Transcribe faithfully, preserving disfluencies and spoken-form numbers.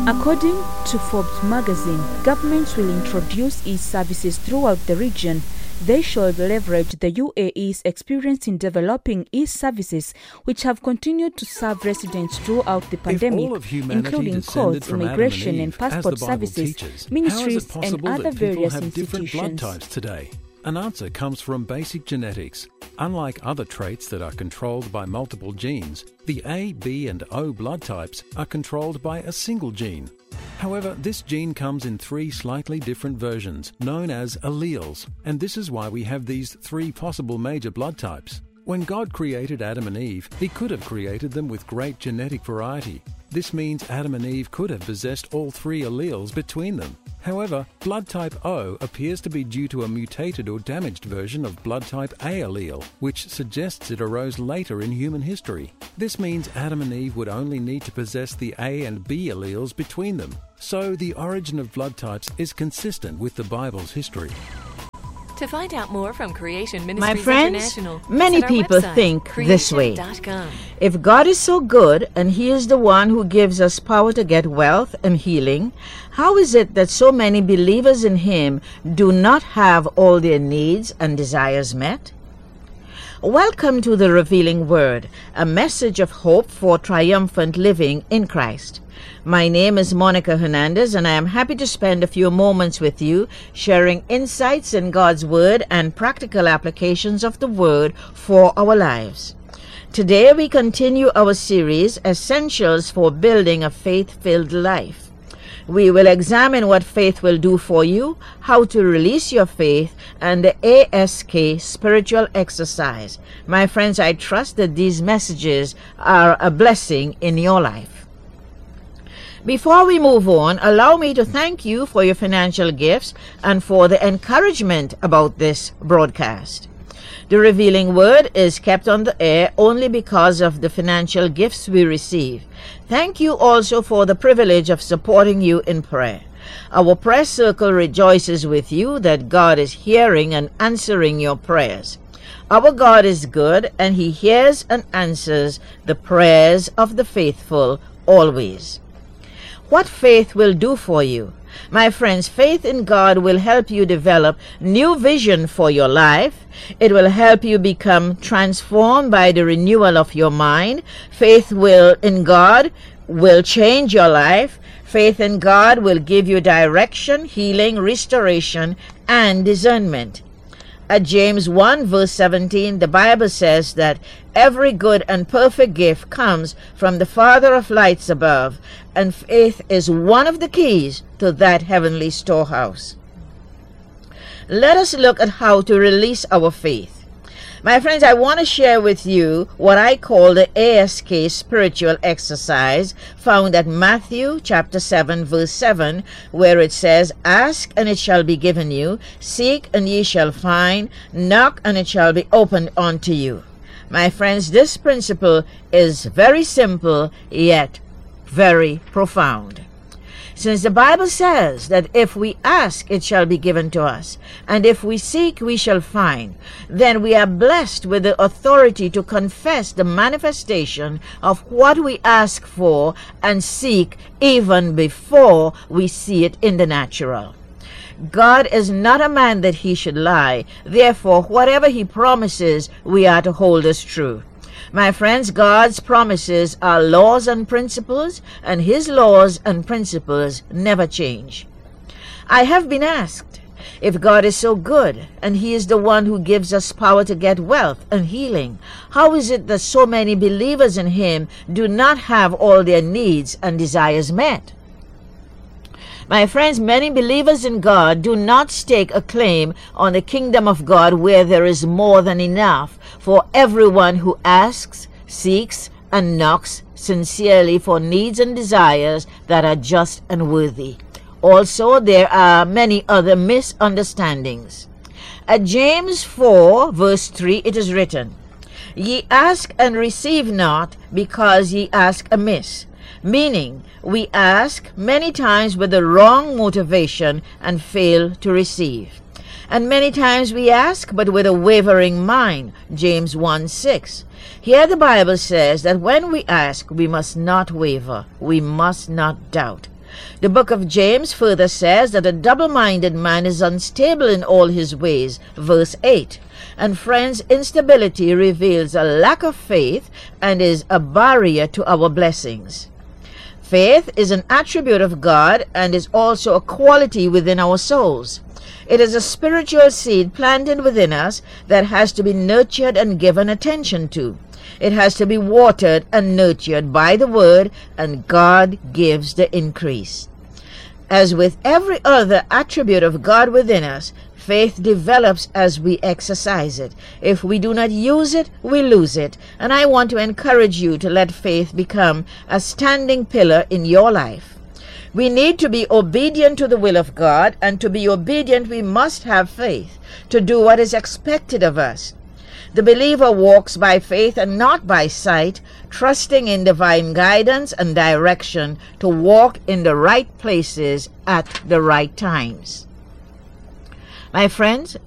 According to Forbes magazine, governments will introduce e-services throughout the region. They should leverage the U A E's experience in developing e-services, which have continued to serve residents throughout the pandemic, including courts, immigration and passport services, teaches, ministries and other various institutions. Blood types today? An answer comes from basic genetics. Unlike other traits that are controlled by multiple genes, the A, B and O blood types are controlled by a single gene. However, this gene comes in three slightly different versions, known as alleles, and this is why we have these three possible major blood types. When God created Adam and Eve, He could have created them with great genetic variety. This means Adam and Eve could have possessed all three alleles between them. However, blood type O appears to be due to a mutated or damaged version of blood type A allele, which suggests it arose later in human history. This means Adam and Eve would only need to possess the A and B alleles between them. So the origin of blood types is consistent with the Bible's history. To find out more from Creation Ministries My friends, International, many people website, think this way. creation dot com. If God is so good and He is the one who gives us power to get wealth and healing, how is it that so many believers in Him do not have all their needs and desires met? Welcome to the Revealing Word, a message of hope for triumphant living in Christ. My name is Monica Hernandez, and I am happy to spend a few moments with you sharing insights in God's Word and practical applications of the Word for our lives. Today we continue our series, Essentials for Building a Faith-Filled Life. We will examine what faith will do for you, how to release your faith, and the A S K spiritual exercise. My friends, I trust that these messages are a blessing in your life. Before we move on, allow me to thank you for your financial gifts and for the encouragement about this broadcast. The Revealing Word is kept on the air only because of the financial gifts we receive. Thank you also for the privilege of supporting you in prayer. Our prayer circle rejoices with you that God is hearing and answering your prayers. Our God is good, and He hears and answers the prayers of the faithful always. What faith will do for you? My friends, faith in God will help you develop new vision for your life. It will help you become transformed by the renewal of your mind. Faith will in God will change your life. Faith in God will give you direction, healing, restoration, and discernment. At James one verse seventeen, the Bible says that every good and perfect gift comes from the Father of lights above, and faith is one of the keys to that heavenly storehouse. Let us look at how to release our faith. My friends, I want to share with you what I call the A S K spiritual exercise found at Matthew chapter seven verse seven, where it says, "Ask and it shall be given you, seek and ye shall find, knock and it shall be opened unto you." My friends, this principle is very simple yet very profound. Since the Bible says that if we ask, it shall be given to us, and if we seek, we shall find, then we are blessed with the authority to confess the manifestation of what we ask for and seek even before we see it in the natural. God is not a man that He should lie. Therefore, whatever He promises, we are to hold as true. My friends, God's promises are laws and principles, and His laws and principles never change. I have been asked, if God is so good, and He is the one who gives us power to get wealth and healing, how is it that so many believers in Him do not have all their needs and desires met? My friends, many believers in God do not stake a claim on the kingdom of God where there is more than enough for everyone who asks, seeks, and knocks sincerely for needs and desires that are just and worthy. Also, there are many other misunderstandings. At James four, verse three, it is written, "Ye ask and receive not, because ye ask amiss," meaning we ask many times with the wrong motivation and fail to receive. And many times we ask but with a wavering mind, James one six. Here the Bible says that when we ask, we must not waver, we must not doubt. The book of James further says that a double-minded man is unstable in all his ways, verse eight. And friends, instability reveals a lack of faith and is a barrier to our blessings. Faith is an attribute of God and is also a quality within our souls. It is a spiritual seed planted within us that has to be nurtured and given attention to. It has to be watered and nurtured by the Word, and God gives the increase. As with every other attribute of God within us, faith develops as we exercise it. If we do not use it, we lose it. And I want to encourage you to let faith become a standing pillar in your life. We need to be obedient to the will of God, and to be obedient we must have faith to do what is expected of us. The believer walks by faith and not by sight, trusting in divine guidance and direction to walk in the right places at the right times. My friends,